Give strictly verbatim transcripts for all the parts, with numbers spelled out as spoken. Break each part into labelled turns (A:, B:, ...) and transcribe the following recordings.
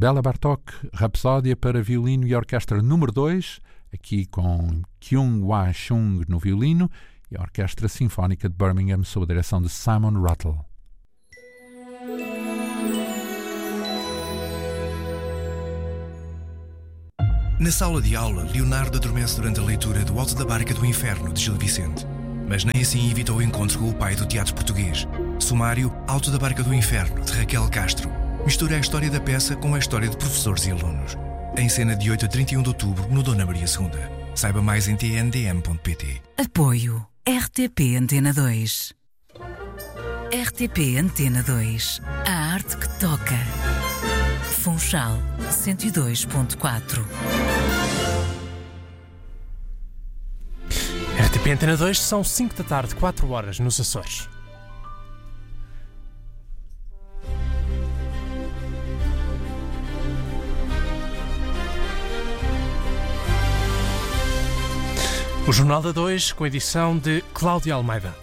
A: Bela Bartók, Rapsódia para violino e orquestra número dois, aqui com Kyung-Hwa Chung no violino, e a Orquestra Sinfónica de Birmingham sob a direção de Simon Rattle.
B: Na sala de aula, Leonardo adormece durante a leitura do Alto da Barca do Inferno, de Gil Vicente. Mas nem assim evitou o encontro com o pai do teatro português. Sumário, Alto da Barca do Inferno, de Raquel Castro. Mistura a história da peça com a história de professores e alunos. Em cena de oito a trinta e um de outubro, no Dona Maria segunda. Saiba mais em t n d m ponto p t.
C: Apoio R T P Antena dois. R T P Antena dois. A arte que toca. Funchal cento e dois ponto quatro.
D: R T P Antena dois, são cinco da tarde, quatro horas nos Açores. O Jornal da dois, com a edição de Cláudia Almeida.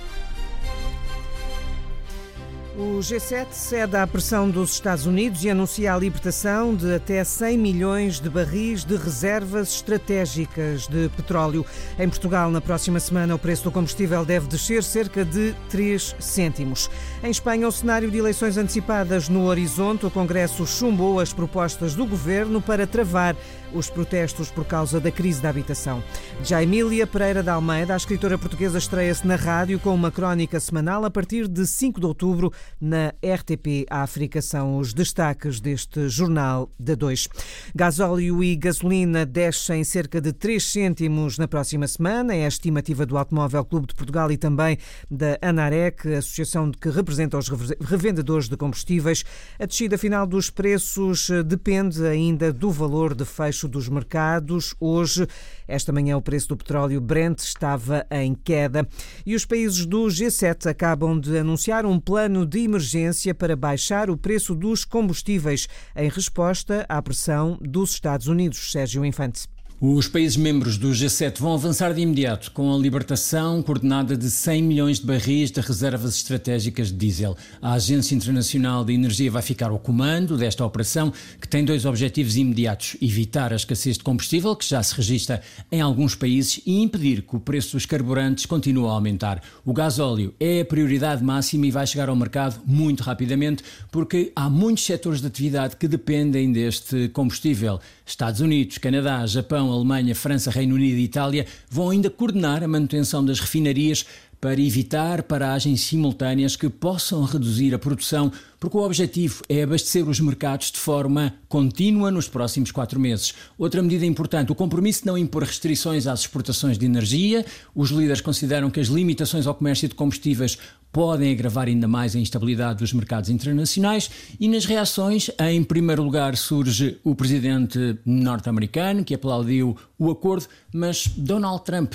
E: O G sete cede à pressão dos Estados Unidos e anuncia a libertação de até cem milhões de barris de reservas estratégicas de petróleo. Em Portugal, na próxima semana, o preço do combustível deve descer cerca de três cêntimos. Em Espanha, o cenário de eleições antecipadas no horizonte. O Congresso chumbou as propostas do governo para travar os protestos por causa da crise da habitação. Já Emília Pereira de Almeida, a escritora portuguesa, estreia-se na rádio com uma crónica semanal a partir de cinco de outubro na R T P África. São os destaques deste Jornal da dois. Gasóleo e gasolina descem cerca de três cêntimos na próxima semana. É a estimativa do Automóvel Clube de Portugal e também da ANAREC, a associação que representa os revendedores de combustíveis. A descida final dos preços depende ainda do valor de fecho dos mercados. Hoje, esta manhã, o preço do petróleo Brent estava em queda e os países do G sete acabam de anunciar um plano de emergência para baixar o preço dos combustíveis em resposta à pressão dos Estados Unidos. Sérgio Infante.
F: Os países membros do G sete vão avançar de imediato com a libertação coordenada de cem milhões de barris de reservas estratégicas de diesel. A Agência Internacional de Energia vai ficar ao comando desta operação, que tem dois objetivos imediatos: evitar a escassez de combustível, que já se registra em alguns países, e impedir que o preço dos carburantes continue a aumentar. O gasóleo é a prioridade máxima e vai chegar ao mercado muito rapidamente, porque há muitos setores de atividade que dependem deste combustível. Estados Unidos, Canadá, Japão, Alemanha, França, Reino Unido e Itália vão ainda coordenar a manutenção das refinarias para evitar paragens simultâneas que possam reduzir a produção, porque o objetivo é abastecer os mercados de forma contínua nos próximos quatro meses. Outra medida importante, o compromisso de não impor restrições às exportações de energia. Os líderes consideram que as limitações ao comércio de combustíveis podem agravar ainda mais a instabilidade dos mercados internacionais. E nas reações, em primeiro lugar, surge o presidente norte-americano, que aplaudiu o acordo, mas Donald Trump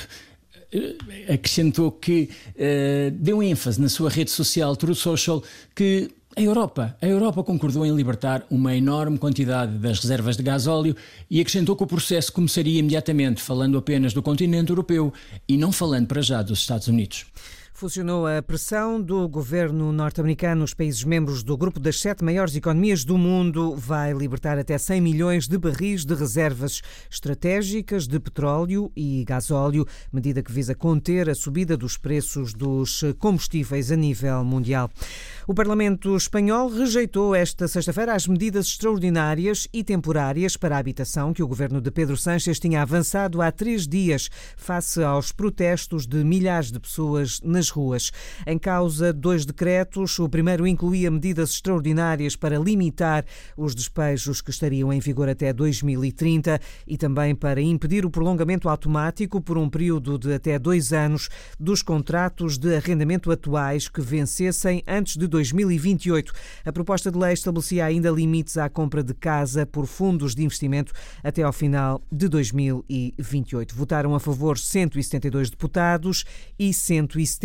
F: acrescentou que uh, deu ênfase na sua rede social Truth Social que a Europa, a Europa concordou em libertar uma enorme quantidade das reservas de gasóleo e acrescentou que o processo começaria imediatamente, falando apenas do continente europeu e não falando para já dos Estados Unidos.
E: Funcionou a pressão do governo norte-americano. Os países membros do grupo das sete maiores economias do mundo vai libertar até cem milhões de barris de reservas estratégicas de petróleo e gasóleo, medida que visa conter a subida dos preços dos combustíveis a nível mundial. O Parlamento espanhol rejeitou esta sexta-feira as medidas extraordinárias e temporárias para a habitação que o governo de Pedro Sánchez tinha avançado há três dias face aos protestos de milhares de pessoas nas ruas. Em causa, dois decretos. O primeiro incluía medidas extraordinárias para limitar os despejos que estariam em vigor até dois mil e trinta e também para impedir o prolongamento automático por um período de até dois anos dos contratos de arrendamento atuais que vencessem antes de dois mil e vinte e oito. A proposta de lei estabelecia ainda limites à compra de casa por fundos de investimento até ao final de dois mil e vinte e oito. Votaram a favor cento e setenta e dois deputados e cento e setenta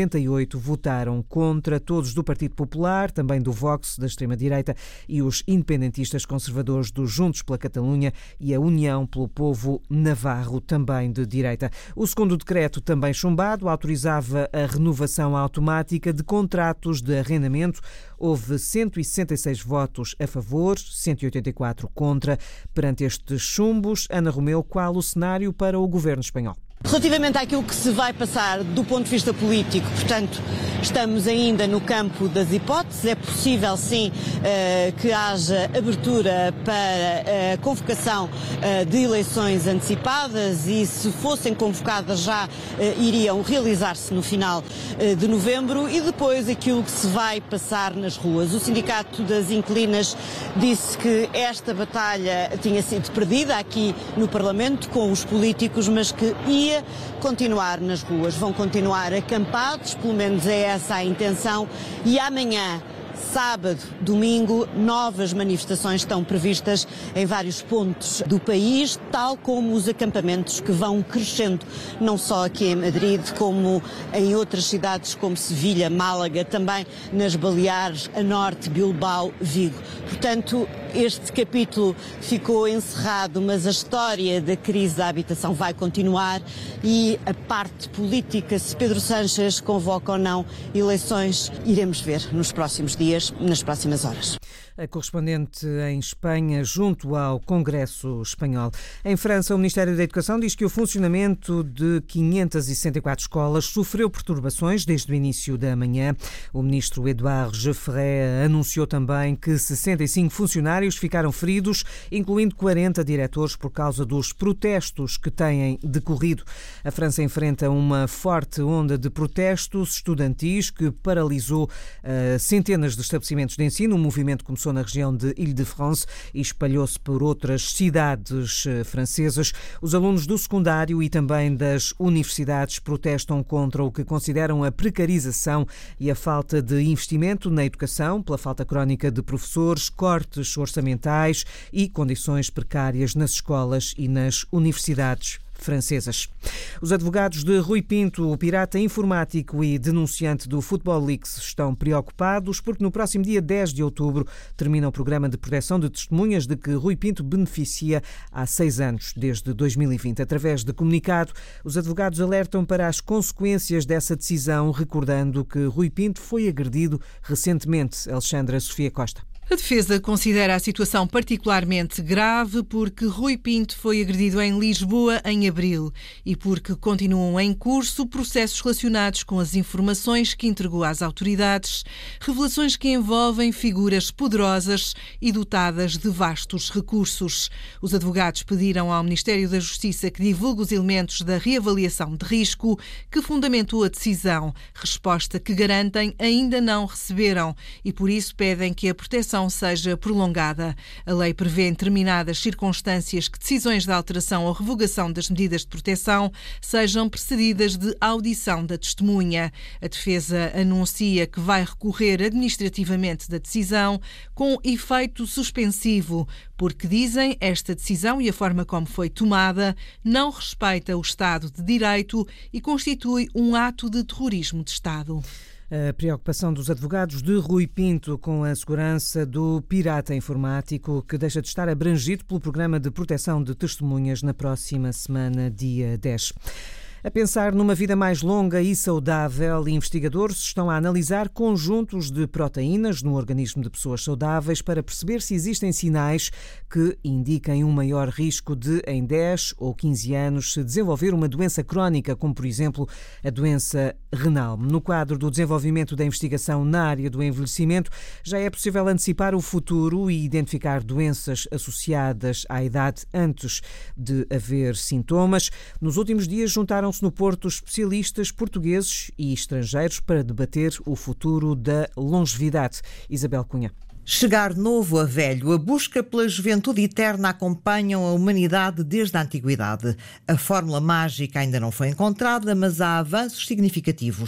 E: setenta e oito votaram contra, todos do Partido Popular, também do Vox, da extrema-direita, e os independentistas conservadores do Juntos pela Catalunha e a União pelo Povo Navarro, também de direita. O segundo decreto, também chumbado, autorizava a renovação automática de contratos de arrendamento. Houve cento e sessenta e seis votos a favor, cento e oitenta e quatro contra. Perante estes chumbos, Ana Romeu, qual o cenário para o governo espanhol?
G: Relativamente àquilo que se vai passar do ponto de vista político, portanto, estamos ainda no campo das hipóteses. É possível, sim, que haja abertura para a convocação de eleições antecipadas e, se fossem convocadas já, iriam realizar-se no final de novembro. E depois aquilo que se vai passar nas ruas. O Sindicato das Inquilinas disse que esta batalha tinha sido perdida aqui no Parlamento com os políticos, mas que ia continuar nas ruas. Vão continuar acampados, pelo menos é essa a intenção, e amanhã, sábado, domingo, novas manifestações estão previstas em vários pontos do país, tal como os acampamentos que vão crescendo, não só aqui em Madrid, como em outras cidades como Sevilha, Málaga, também nas Baleares, a norte, Bilbao, Vigo. Portanto, este capítulo ficou encerrado, mas a história da crise da habitação vai continuar e a parte política, se Pedro Sánchez convoca ou não eleições, iremos ver nos próximos dias, nas próximas horas.
E: A correspondente em Espanha, junto ao Congresso Espanhol. Em França, o Ministério da Educação diz que o funcionamento de quinhentas e sessenta e quatro escolas sofreu perturbações desde o início da manhã. O ministro Édouard Geoffrey anunciou também que sessenta e cinco funcionários ficaram feridos, incluindo quarenta diretores, por causa dos protestos que têm decorrido. A França enfrenta uma forte onda de protestos estudantis que paralisou uh, centenas de estabelecimentos de ensino. O movimento começou na região de Île-de-France e espalhou-se por outras cidades francesas. Os alunos do secundário e também das universidades protestam contra o que consideram a precarização e a falta de investimento na educação, pela falta crónica de professores, cortes orçamentais e condições precárias nas escolas e nas universidades francesas. Os advogados de Rui Pinto, o pirata informático e denunciante do Football Leaks, estão preocupados porque no próximo dia dez de outubro termina o programa de proteção de testemunhas de que Rui Pinto beneficia há seis anos, desde dois mil e vinte. Através de comunicado, os advogados alertam para as consequências dessa decisão, recordando que Rui Pinto foi agredido recentemente. Alexandra Sofia Costa.
H: A defesa considera a situação particularmente grave porque Rui Pinto foi agredido em Lisboa em abril e porque continuam em curso processos relacionados com as informações que entregou às autoridades, revelações que envolvem figuras poderosas e dotadas de vastos recursos. Os advogados pediram ao Ministério da Justiça que divulgue os elementos da reavaliação de risco que fundamentou a decisão, resposta que garantem ainda não receberam e por isso pedem que a proteção seja prolongada. A lei prevê em determinadas circunstâncias que decisões de alteração ou revogação das medidas de proteção sejam precedidas de audição da testemunha. A defesa anuncia que vai recorrer administrativamente da decisão com efeito suspensivo, porque, dizem, esta decisão e a forma como foi tomada não respeita o Estado de Direito e constitui um ato de terrorismo de Estado.
E: A preocupação dos advogados de Rui Pinto com a segurança do pirata informático que deixa de estar abrangido pelo programa de proteção de testemunhas na próxima semana, dia dez. A pensar numa vida mais longa e saudável, investigadores estão a analisar conjuntos de proteínas no organismo de pessoas saudáveis para perceber se existem sinais que indiquem um maior risco de, em dez ou quinze anos, se desenvolver uma doença crónica, como, por exemplo, a doença renal. No quadro do desenvolvimento da investigação na área do envelhecimento, já é possível antecipar o futuro e identificar doenças associadas à idade antes de haver sintomas. Nos últimos dias, juntaram no Porto especialistas portugueses e estrangeiros para debater o futuro da longevidade. Isabel Cunha.
I: Chegar novo a velho, a busca pela juventude eterna acompanham a humanidade desde a antiguidade. A fórmula mágica ainda não foi encontrada, mas há avanços significativos.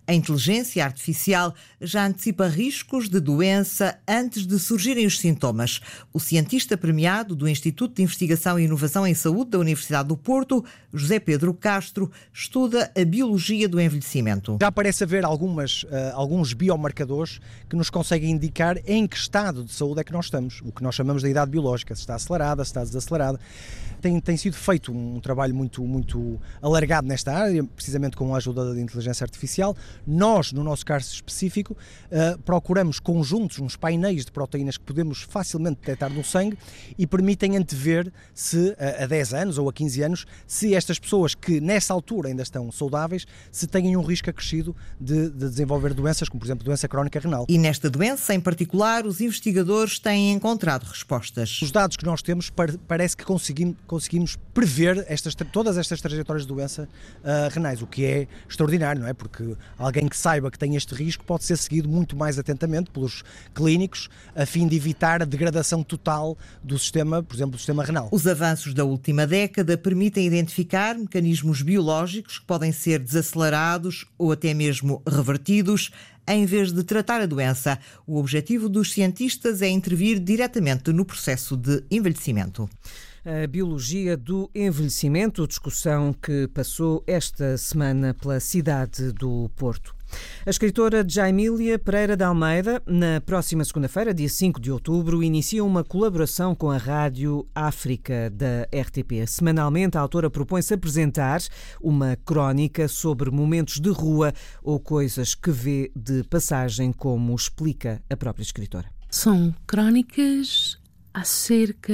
I: A inteligência artificial já antecipa riscos de doença antes de surgirem os sintomas. O cientista premiado do Instituto de Investigação e Inovação em Saúde da Universidade do Porto, José Pedro Castro, estuda a biologia do envelhecimento.
J: Já parece haver algumas, uh, alguns biomarcadores que nos conseguem indicar em que estado de saúde é que nós estamos, o que nós chamamos de idade biológica, se está acelerada, se está desacelerada. Tem, tem sido feito um trabalho muito, muito alargado nesta área, precisamente com a ajuda da inteligência artificial. Nós, no nosso caso específico, uh, procuramos conjuntos, uns painéis de proteínas que podemos facilmente detectar no sangue e permitem antever se uh, a dez anos ou a quinze anos, se estas pessoas que nessa altura ainda estão saudáveis, se têm um risco acrescido de, de desenvolver doenças, como por exemplo doença crónica renal.
I: E nesta doença em particular, os investigadores têm encontrado respostas.
J: Os dados que nós temos parece que conseguimos conseguimos prever estas, todas estas trajetórias de doença uh, renais, o que é extraordinário, não é? Porque alguém que saiba que tem este risco pode ser seguido muito mais atentamente pelos clínicos, a fim de evitar a degradação total do sistema, por exemplo, do sistema renal.
I: Os avanços da última década permitem identificar mecanismos biológicos que podem ser desacelerados ou até mesmo revertidos, em vez de tratar a doença. O objetivo dos cientistas é intervir diretamente no processo de envelhecimento.
E: A biologia do envelhecimento, discussão que passou esta semana pela cidade do Porto. A escritora Jaimília Pereira de Almeida, na próxima segunda-feira, dia cinco de outubro, inicia uma colaboração com a Rádio África da R T P. Semanalmente, a autora propõe-se apresentar uma crónica sobre momentos de rua ou coisas que vê de passagem, como explica a própria escritora.
K: São crónicas acerca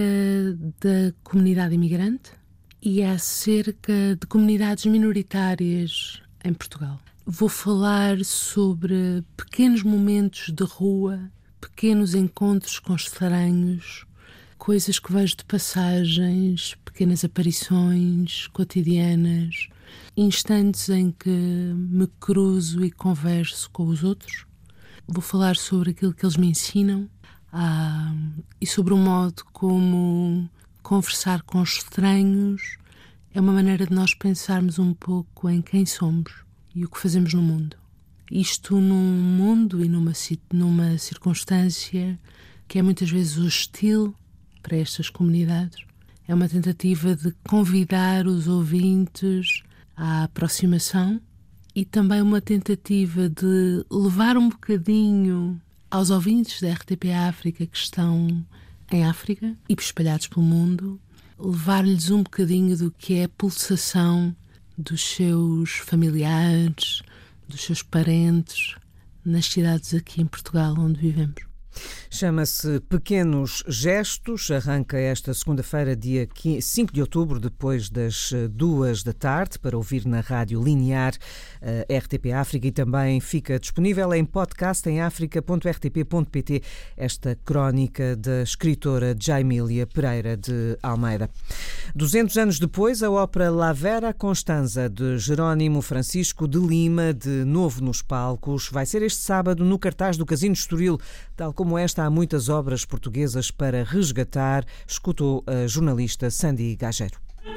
K: da comunidade imigrante e acerca de comunidades minoritárias em Portugal. Vou falar sobre pequenos momentos de rua, pequenos encontros com estranhos, coisas que vejo de passagens, pequenas aparições cotidianas, instantes em que me cruzo e converso com os outros. Vou falar sobre aquilo que eles me ensinam ah, e sobre o modo como conversar com estranhos é uma maneira de nós pensarmos um pouco em quem somos e o que fazemos no mundo. Isto num mundo e numa, numa circunstância que é muitas vezes hostil para estas comunidades. É uma tentativa de convidar os ouvintes à aproximação e também uma tentativa de levar um bocadinho aos ouvintes da R T P África que estão em África e espalhados pelo mundo, levar-lhes um bocadinho do que é a pulsação dos seus familiares, dos seus parentes, nas cidades aqui em Portugal onde vivemos.
E: Chama-se Pequenos Gestos, arranca esta segunda-feira, dia cinco de outubro, depois das duas da tarde, para ouvir na rádio linear R T P África, e também fica disponível em podcast em africa ponto r t p ponto p t, esta crónica da escritora Jaimília Pereira de Almeida. duzentos anos depois, a ópera La Vera Constanza, de Jerónimo Francisco de Lima, de novo nos palcos, vai ser este sábado no cartaz do Casino de Estoril. Tal como esta, há muitas obras portuguesas para resgatar, escutou a jornalista Sandy Gageiro.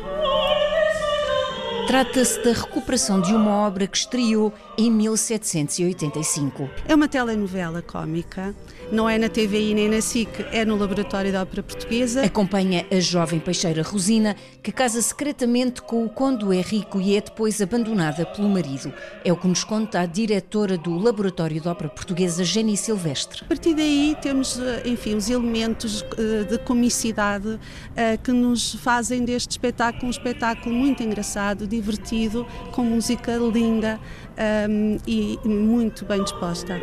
L: Trata-se da recuperação de uma obra que estreou em mil setecentos e oitenta e cinco.
M: É uma telenovela cómica, não é na T V I nem na S I C, é no Laboratório da Ópera Portuguesa.
L: Acompanha a jovem peixeira Rosina, que casa secretamente com o conde Henrico e é depois abandonada pelo marido. É o que nos conta a diretora do Laboratório da Ópera Portuguesa, Jenny Silvestre.
M: A partir daí temos, enfim, os elementos de comicidade que nos fazem deste espetáculo um espetáculo muito engraçado, divertido, com música linda um, e muito bem disposta.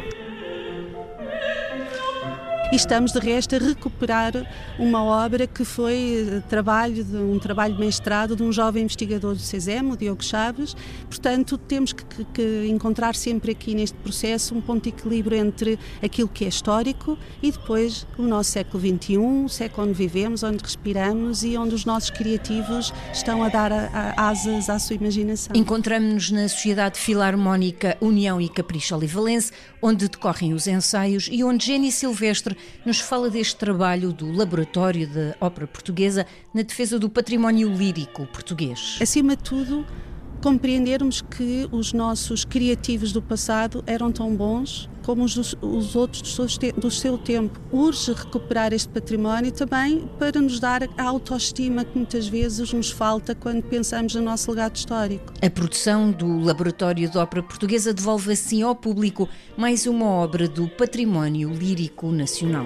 M: E estamos, de resto, a recuperar uma obra que foi trabalho de, um trabalho de mestrado de um jovem investigador do CESEM, o Diogo Chaves. Portanto, temos que, que, que encontrar sempre aqui neste processo um ponto de equilíbrio entre aquilo que é histórico e depois o nosso século vinte e um, o século onde vivemos, onde respiramos e onde os nossos criativos estão a dar a, a, asas à sua imaginação.
L: Encontramos-nos na Sociedade Filarmónica União e Capricho Olivalense, onde decorrem os ensaios e onde Jenny Silvestre nos fala deste trabalho do Laboratório da Ópera Portuguesa na defesa do património lírico português.
M: Acima de tudo, compreendermos que os nossos criativos do passado eram tão bons como os, dos, os outros do seu, do seu tempo. Urge recuperar este património também para nos dar a autoestima que muitas vezes nos falta quando pensamos no nosso legado histórico.
L: A produção do Laboratório de Ópera Portuguesa devolve assim ao público mais uma obra do património lírico nacional.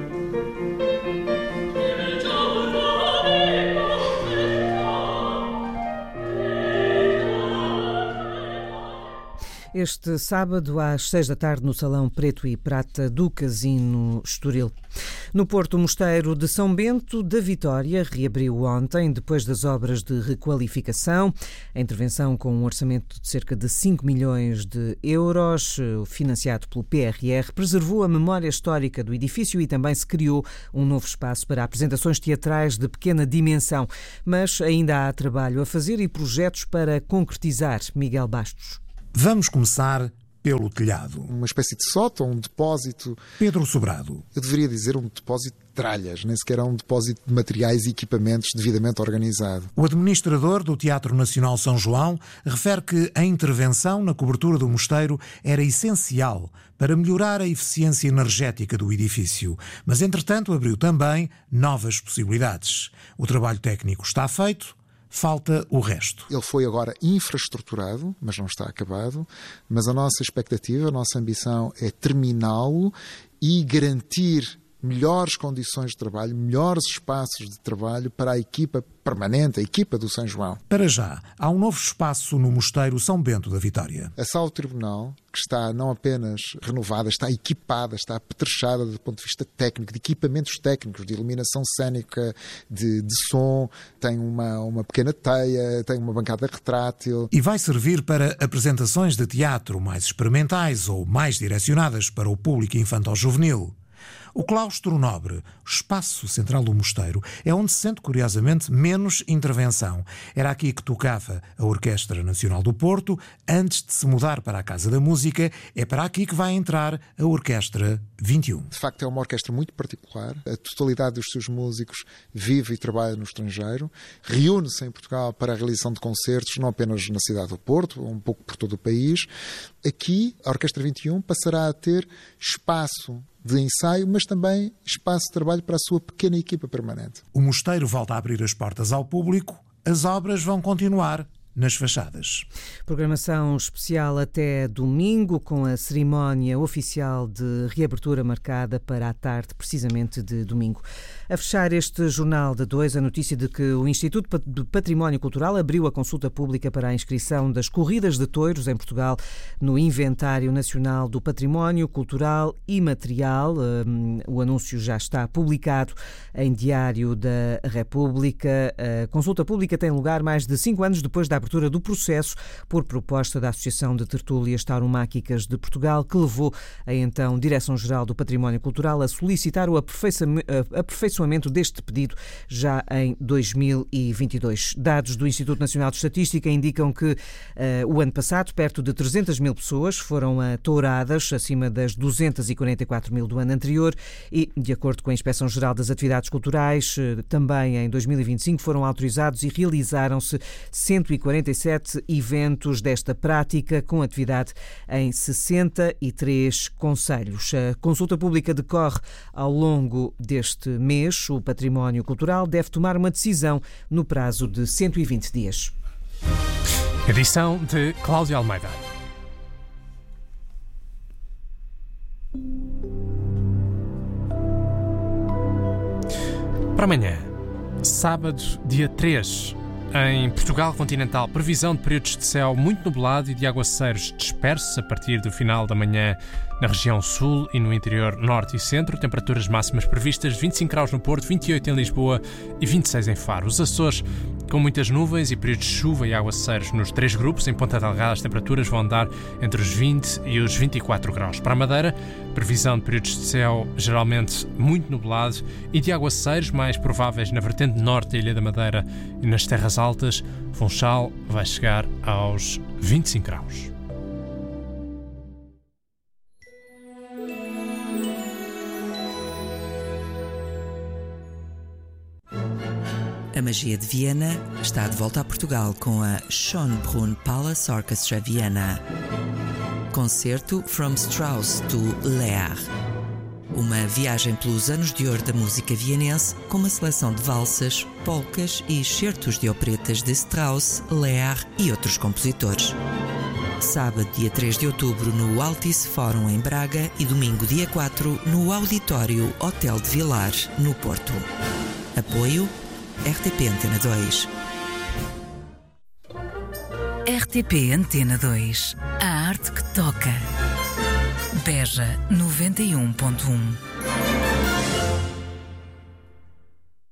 E: Este sábado às seis da tarde no Salão Preto e Prata do Casino Estoril. No Porto, o Mosteiro de São Bento da Vitória reabriu ontem, depois das obras de requalificação. A intervenção, com um orçamento de cerca de cinco milhões de euros, financiado pelo P R R, preservou a memória histórica do edifício e também se criou um novo espaço para apresentações teatrais de pequena dimensão. Mas ainda há trabalho a fazer e projetos para concretizar. Miguel Bastos.
N: Vamos começar pelo telhado.
O: Uma espécie de sótão, um depósito.
N: Pedro Sobrado.
O: Eu deveria dizer um depósito de tralhas, nem sequer é um depósito de materiais e equipamentos devidamente organizado.
N: O administrador do Teatro Nacional São João refere que a intervenção na cobertura do mosteiro era essencial para melhorar a eficiência energética do edifício, mas entretanto abriu também novas possibilidades. O trabalho técnico está feito. Falta o resto.
O: Ele foi agora infraestruturado, mas não está acabado. Mas a nossa expectativa, a nossa ambição é terminá-lo e garantir melhores condições de trabalho, melhores espaços de trabalho para a equipa permanente, a equipa do São João.
N: Para já, há um novo espaço no Mosteiro São Bento da Vitória.
O: A sala do Tribunal, que está não apenas renovada, está equipada, está apetrechada do ponto de vista técnico, de equipamentos técnicos, de iluminação cênica, de, de som, tem uma, uma pequena teia, tem uma bancada retrátil.
N: E vai servir para apresentações de teatro mais experimentais ou mais direcionadas para o público infantil-juvenil. O claustro nobre, o espaço central do mosteiro, é onde se sente, curiosamente, menos intervenção. Era aqui que tocava a Orquestra Nacional do Porto. Antes de se mudar para a Casa da Música, é para aqui que vai entrar a Orquestra vinte e um.
O: De facto, é uma orquestra muito particular. A totalidade dos seus músicos vive e trabalha no estrangeiro. Reúne-se em Portugal para a realização de concertos, não apenas na cidade do Porto, um pouco por todo o país. Aqui, a Orquestra vinte e um passará a ter espaço de ensaio, mas também espaço de trabalho para a sua pequena equipa permanente.
N: O mosteiro volta a abrir as portas ao público, as obras vão continuar nas fachadas.
E: Programação especial até domingo, com a cerimónia oficial de reabertura marcada para a tarde, precisamente de domingo. A fechar este Jornal de Dois, a notícia de que o Instituto de Património Cultural abriu a consulta pública para a inscrição das corridas de touros em Portugal no Inventário Nacional do Património Cultural e Material. O anúncio já está publicado em Diário da República. A consulta pública tem lugar mais de cinco anos depois da abertura do processo por proposta da Associação de Tertúlias Tauromáquicas de Portugal, que levou a então Direção-Geral do Património Cultural a solicitar o aperfeiçoamento deste pedido já em dois mil e vinte e dois. Dados do Instituto Nacional de Estatística indicam que uh, o ano passado perto de trezentas mil pessoas foram uh, touradas, acima das duzentas e quarenta e quatro mil do ano anterior, e, de acordo com a Inspeção-Geral das Atividades Culturais, uh, também em dois mil e vinte e cinco foram autorizados e realizaram-se cento e quarenta e sete eventos desta prática, com atividade em sessenta e três concelhos. A consulta pública decorre ao longo deste mês. O Património Cultural deve tomar uma decisão no prazo de cento e vinte dias.
D: Edição de Cláudia Almeida. Para amanhã, sábado, dia três, em Portugal continental, previsão de períodos de céu muito nublado e de aguaceiros dispersos a partir do final da manhã na região sul e no interior norte e centro. Temperaturas máximas previstas: vinte e cinco graus no Porto, vinte e oito em Lisboa e vinte e seis em Faro. Os Açores, com muitas nuvens e períodos de chuva e aguaceiros nos três grupos. Em Ponta Delgada, as temperaturas vão andar entre os vinte e os vinte e quatro graus. Para a Madeira, previsão de períodos de céu geralmente muito nublado e de aguaceiros mais prováveis na vertente norte da Ilha da Madeira e nas terras altas. Funchal vai chegar aos vinte e cinco graus.
P: A magia de Viena está de volta a Portugal com a Schönbrunn Palace Orchestra Viena. Concerto From Strauss to Lear. Uma viagem pelos anos de ouro da música vienense com uma seleção de valsas, polcas e excertos de operetas de Strauss, Lear e outros compositores. Sábado, dia três de outubro, no Altice Fórum em Braga e domingo, dia quatro, no Auditório Hotel de Vilar, no Porto. Apoio R T P Antena dois.
C: R T P Antena dois. A arte que toca. Beja noventa e um ponto um.